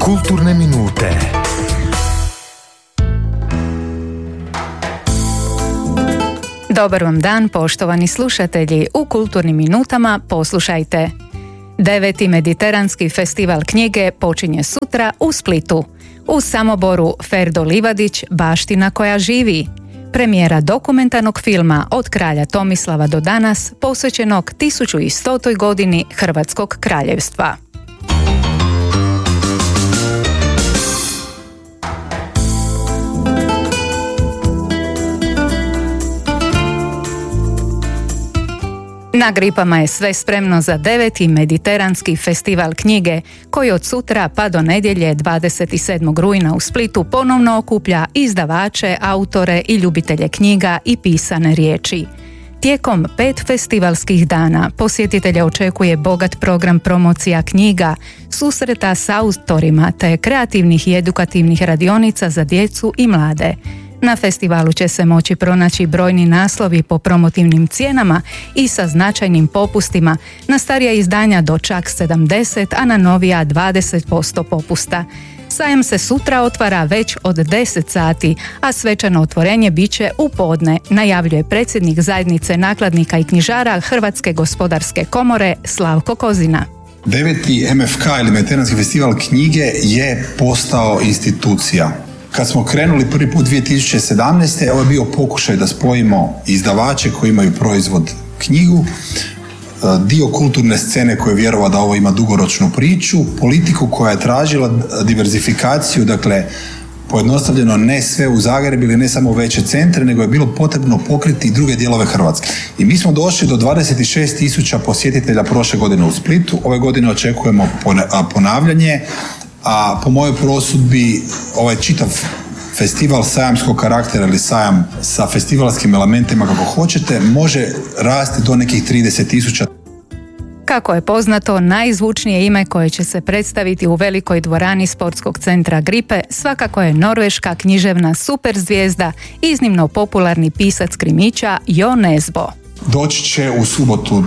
Kulturne minute. Dobar vam dan, poštovani slušatelji. U Kulturnim minutama poslušajte. 9. Mediteranski festival knjige počinje sutra u Splitu. U Samoboru Ferdo Livadić, Baština koja živi. Premijera dokumentarnog filma Od kralja Tomislava do danas, posvećenog 1100. godini Hrvatskog kraljevstva. Na Gripama je sve spremno za 9. Mediteranski festival knjige, koji od sutra pa do nedjelje 27. rujna u Splitu ponovno okuplja izdavače, autore i ljubitelje knjiga i pisane riječi. Tijekom 5 festivalskih dana posjetitelje očekuje bogat program promocija knjiga, susreta s autorima te kreativnih i edukativnih radionica za djecu i mlade. Na festivalu će se moći pronaći brojni naslovi po promotivnim cijenama i sa značajnim popustima, na starija izdanja do čak 70, a na novija 20% popusta. Sajam se sutra otvara već od 10 sati, a svečano otvorenje bit će u podne, najavljuje predsjednik zajednice nakladnika i knjižara Hrvatske gospodarske komore Slavko Kozina. 9. MFK ili Mediteranski festival knjige je postao institucija. Kad smo krenuli prvi put 2017. ovo je bio pokušaj da spojimo izdavače koji imaju proizvod knjigu, dio kulturne scene koji je vjerovao da ovo ima dugoročnu priču, politiku koja je tražila diverzifikaciju, dakle pojednostavljeno ne sve u Zagrebu ili ne samo veće centre, nego je bilo potrebno pokriti i druge dijelove Hrvatske. I mi smo došli do 26.000 posjetitelja prošle godine u Splitu, ove godine očekujemo ponavljanje, a po mojoj prosudbi ovaj čitav festival sajamskog karaktera ili sajam sa festivalskim elementima kako hoćete može rasti do nekih 30.000. Kako je poznato, najzvučnije ime koje će se predstaviti u velikoj dvorani sportskog centra Gripe svakako je norveška književna superzvijezda, iznimno popularni pisac krimića Jo Nesbø. Doći će u subotu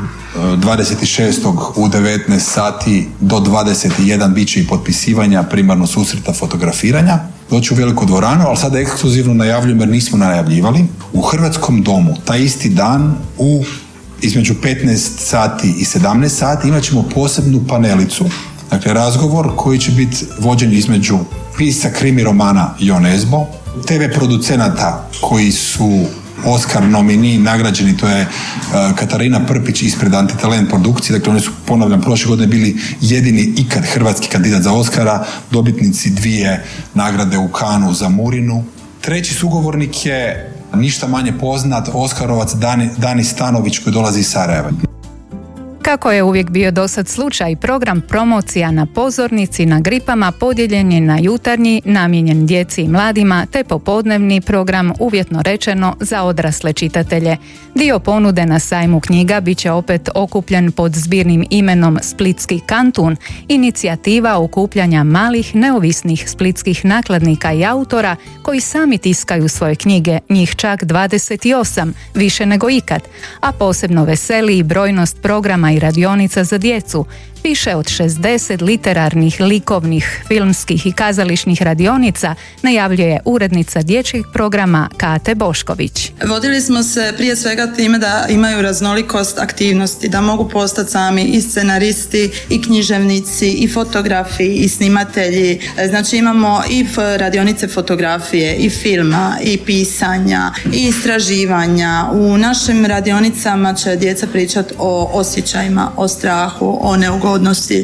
26. u 19 sati do 21 bit će i potpisivanja, primarno susreta, fotografiranja. Doći u veliku dvoranu, ali sada ekskluzivno najavljujem jer nismo najavljivali. U Hrvatskom domu, taj isti dan, između 15 sati i 17 sati imat ćemo posebnu panelicu. Dakle, razgovor koji će biti vođen između pisca krimi romana Jo Nesbø, TV producenata koji su Oscar nomini nagrađeni, to je Katarina Prpić ispred Antitalent produkcije, dakle oni su, ponavljam, prošle godine bili jedini ikad hrvatski kandidat za Oscara, dobitnici 2 nagrade u Cannesu za Murinu. Treći sugovornik je ništa manje poznat Oskarovac Dani Stanović koji dolazi iz Sarajeva. Kako je uvijek bio dosad slučaj, program promocija na pozornici na Gripama podijeljen je na jutarnji, namijenjen djeci i mladima, te popodnevni program, uvjetno rečeno, za odrasle čitatelje. Dio ponude na sajmu knjiga bit će opet okupljen pod zbirnim imenom Splitski kantun, inicijativa okupljanja malih neovisnih splitskih nakladnika i autora koji sami tiskaju svoje knjige, njih čak 28, više nego ikad, a posebno veseli i brojnost programa i radionica za djecu. Više od 60 literarnih, likovnih, filmskih i kazališnih radionica najavljuje urednica dječjih programa Kate Bošković. Vodili smo se prije svega time da imaju raznolikost aktivnosti, da mogu postati sami i scenaristi, i književnici, i fotografi, i snimatelji. Znači imamo i radionice fotografije, i filma, i pisanja, i istraživanja. U našim radionicama će djeca pričati o osjećajima, o strahu, o neugodnosti,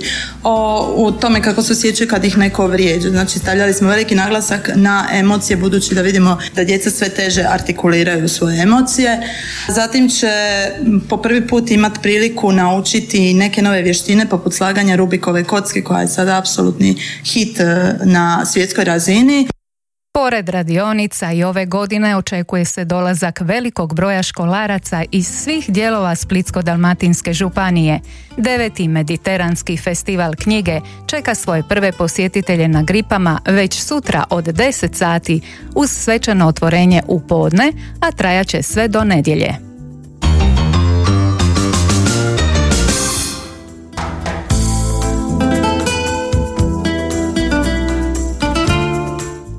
o tome kako se osjećaju kad ih neko vrijeđa. Znači stavljali smo veliki naglasak na emocije, budući da vidimo da djeca sve teže artikuliraju svoje emocije. Zatim će po prvi put imati priliku naučiti neke nove vještine poput slaganja Rubikove kocke koja je sada apsolutni hit na svjetskoj razini. Pored radionica i ove godine očekuje se dolazak velikog broja školaraca iz svih dijelova Splitsko-dalmatinske županije. 9. Mediteranski festival knjige čeka svoje prve posjetitelje na Gripama već sutra od 10 sati uz svečano otvorenje u podne, a trajaće sve do nedjelje.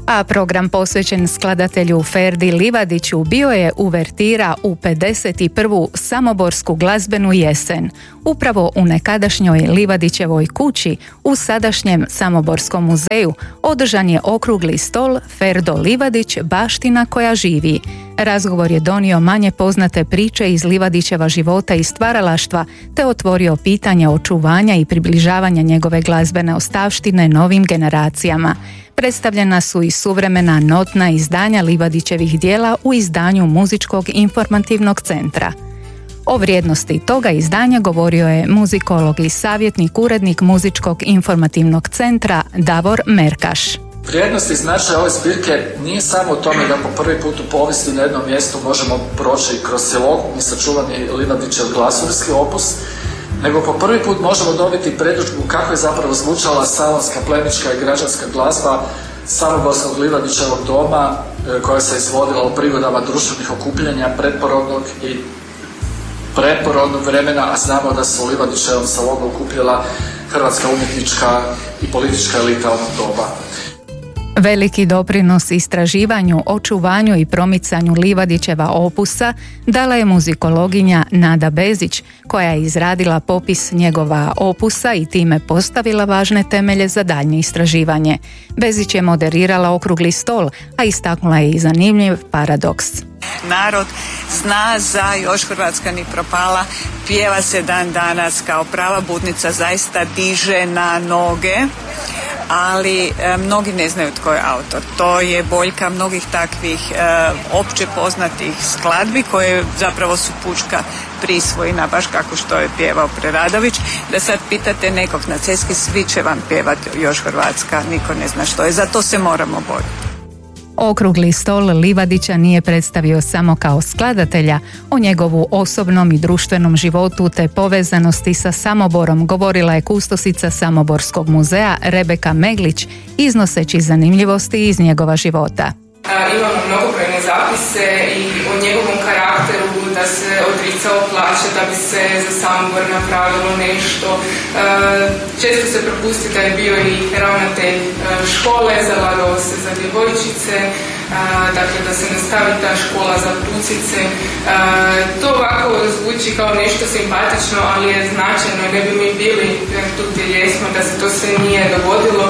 A program posvećen skladatelju Ferdi Livadiću bio je uvertira u 51. samoborsku glazbenu jesen, upravo u nekadašnjoj Livadićevoj kući u sadašnjem Samoborskom muzeju održan je okrugli stol Ferdo Livadić, baština koja živi. Razgovor je donio manje poznate priče iz Livadićeva života i stvaralaštva, te otvorio pitanje očuvanja i približavanja njegove glazbene ostavštine novim generacijama. Predstavljena su i suvremena notna izdanja Livadićevih dijela u izdanju Muzičkog informativnog centra. O vrijednosti toga izdanja govorio je muzikolog i savjetnik urednik Muzičkog informativnog centra Davor Merkaš. Vrijednost i značaj ove zbirke nije samo u tome da po prvi put u povijesti na jednom mjestu možemo proći kroz cjelokupni sačuvani Livadićev glazurski opus, nego po prvi put možemo dobiti predodžbu kako je zapravo zvučala salonska, plemićka i građanska glazba Samoborskog Livadićevog doma koja se izvodila u prigodama društvenih okupljanja pretporodnog i preporodnog vremena, a znamo da se u Livadićevom salonu okupljala hrvatska umjetnička i politička elita onog doba. Veliki doprinos istraživanju, očuvanju i promicanju Livadićeva opusa dala je muzikologinja Nada Bezić, koja je izradila popis njegova opusa i time postavila važne temelje za daljnje istraživanje. Bezić je moderirala okrugli stol, a istaknula je i zanimljiv paradoks. Narod zna za Još Hrvatska ni propala, pjeva se dan danas kao prava budnica, zaista diže na noge, ali mnogi ne znaju tko je autor. To je boljka mnogih takvih opće poznatih skladbi koje zapravo su pučka prisvojina, baš kako što je pjevao Preradović. Da sad pitate nekog na Ceski, svi će vam pjevati Još Hrvatska, niko ne zna što je, zato se moramo boriti. Okrugli stol Livadića nije predstavio samo kao skladatelja, o njegovu osobnom i društvenom životu te povezanosti sa Samoborom govorila je kustosica Samoborskog muzeja Rebeka Meglić, iznoseći zanimljivosti iz njegova života. Imamo mnogobrojne zapise i o njegovom karakteru, da se odricao plaće da bi se za Samobor napravilo nešto. Često se propusti da je bio i ravnatelj škole, zalagao se za djevojčice, dakle da se nastavi ta škola za plucice. To ovako zvuči kao nešto simpatično, ali je značajno, ne bi mi bili tu gdje jesmo da se to sve nije dogodilo.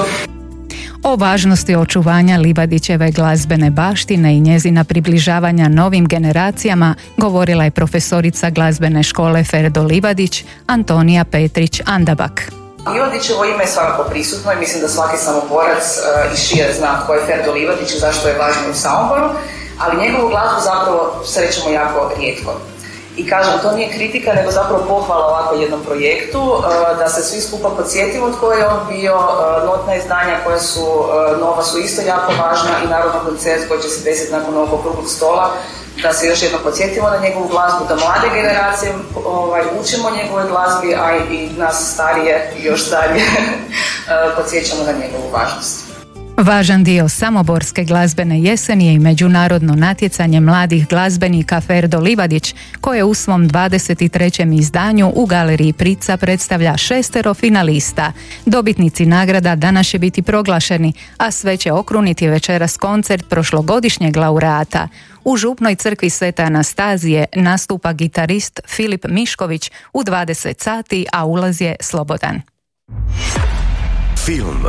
O važnosti očuvanja Livadićeve glazbene baštine i njezina približavanja novim generacijama govorila je profesorica glazbene škole Ferdo Livadić Antonija Petrić-Andabak. Livadićevo ime je svakako prisutno i mislim da svaki Samoborac i šire zna tko je Ferdo Livadić i zašto je važno u Samoboru, ali njegovu glazbu zapravo srećemo jako rijetko. I kažem, to nije kritika, nego zapravo pohvala ovako jednom projektu, da se svi skupa podsjetimo tko je on bio, notna izdanja koja su nova su isto jako važna i naravno koncert koji će se desiti nakon ovog okruglog stola, da se još jednom podsjetimo na njegovu glazbu, da mlade generacije učimo njegove glazbi, a i nas starije i još starije podsjećamo na njegovu važnost. Važan dio Samoborske glazbene jeseni je i međunarodno natjecanje mladih glazbenika Ferdo Livadić, koje u svom 23. izdanju u Galeriji Prica predstavlja 6 finalista. Dobitnici nagrada danas će biti proglašeni, a sve će okruniti večeras koncert prošlogodišnjeg laureata. U Župnoj crkvi Svete Anastazije nastupa gitarist Filip Mišković u 20 sati, a ulaz je slobodan. Film.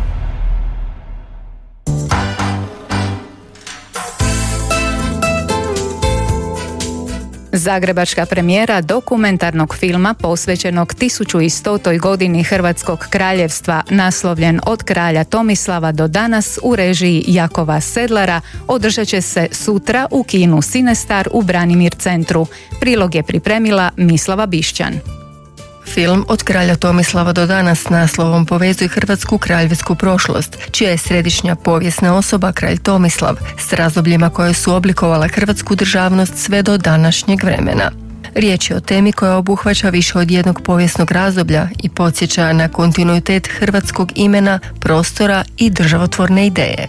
Zagrebačka premijera dokumentarnog filma posvećenog 1100. godini Hrvatskog kraljevstva, naslovljen Od kralja Tomislava do danas u režiji Jakova Sedlara, održat će se sutra u kinu Sinestar u Branimir centru. Prilog je pripremila Mislava Bišćan. Film Od kralja Tomislava do danas naslovom povezuje hrvatsku kraljevsku prošlost, čija je središnja povijesna osoba kralj Tomislav, s razdobljima koje su oblikovale hrvatsku državnost sve do današnjeg vremena. Riječ je o temi koja obuhvaća više od jednog povijesnog razdoblja i podsjeća na kontinuitet hrvatskog imena, prostora i državotvorne ideje.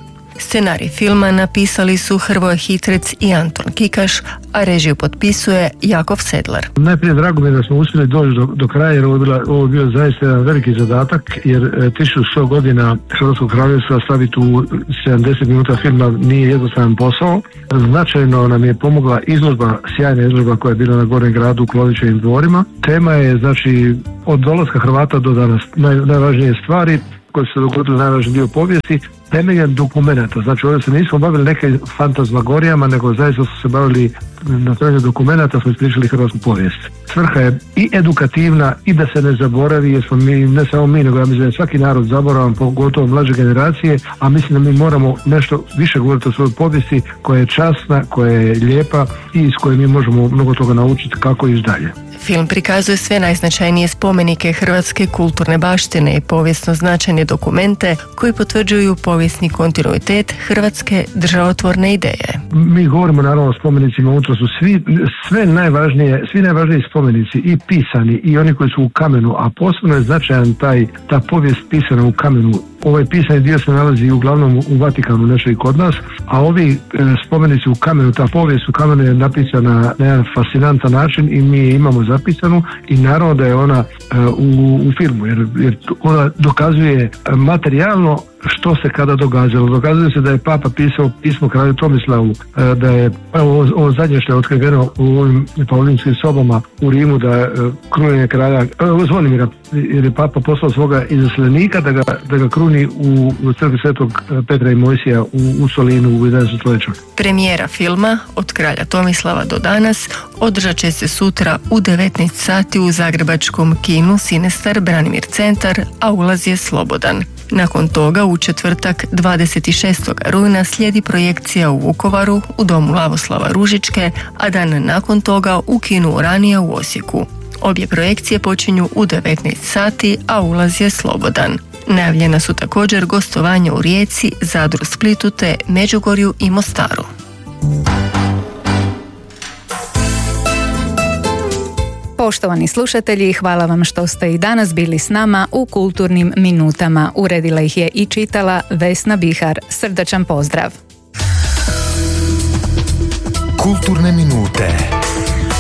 Scenarij filma napisali su Hrvoje Hitrec i Anton Kikaš, a režiju potpisuje Jakov Sedlar. Najprije drago mi je da smo uspjeli doći do kraja, jer ovo je bio zaista jedan veliki zadatak, jer 1100 godina Hrvatskog kraljevstva staviti u 70 minuta filma nije jednostavan posao. Značajno nam je pomogla izložba, sjajna izložba koja je bila na Gornjem gradu u Klovićevim dvorima. Tema je, znači, od dolaska Hrvata do danas najvažnije stvari koje se dogodile, najvažniji dio povijesti, temeljem dokumenta. Znači, ovdje se nismo bavili neke fantazmagorijama, nego zaista su se bavili na temelju dokumenta, smo ispričali hrvatsku povijest. Svrha je i edukativna i da se ne zaboravi, jer smo mi, ne samo mi, nego ja mislim da je svaki narod zaboravan, pogotovo mlađe generacije, a mislim da mi moramo nešto više govoriti o svojoj povijesti koja je časna, koja je lijepa i iz koje mi možemo mnogo toga naučiti kako ići dalje. Film prikazuje sve najznačajnije spomenike hrvatske kulturne baštine i povijesno značajne dokumente koji potvrđuju povijesni kontinuitet hrvatske državotvorne ideje. Mi govorimo naravno o spomenicima, unutra su svi najvažniji spomenici, i pisani i oni koji su u kamenu, a posebno je značajan ta povijest pisana u kamenu. Ovaj pisani dio se nalazi uglavnom u Vatikanu, nešto i kod nas, a ovi spomenici u kamenu, ta povijest u kamenu je napisana na jedan fascinantan način i mi je imamo zapisanu i naravno da je ona u filmu, jer ona dokazuje materijalno što se kada događalo. Dokazuje se da je Papa pisao pismo kralju Tomislavu, da je ovo zadnje što je otkriveno u ovim Paulinskim sobama u Rimu, da krunjenje kralja Zvonimira, jer je Papa poslao svoga izaslenika da ga kruni u crkvi Svetog Petra i Mojsija u Solinu u 11. stoljeću. Premijera filma Od kralja Tomislava do danas održat će se sutra u 19 sati u zagrebačkom kinu Sinestar Branimir centar, a ulaz je slobodan. Nakon toga u četvrtak 26. rujna slijedi projekcija u Vukovaru u domu Lavoslava Ružičke, a dan nakon toga u kinu Uranija u Osijeku. Obje projekcije počinju u 19 sati, a ulaz je slobodan. Najavljena su također gostovanja u Rijeci, Zadru, Splitu te Međugorju i Mostaru. Poštovani slušatelji, hvala vam što ste i danas bili s nama u Kulturnim minutama. Uredila ih je i čitala Vesna Bihar. Srdačan pozdrav. Kulturne minute.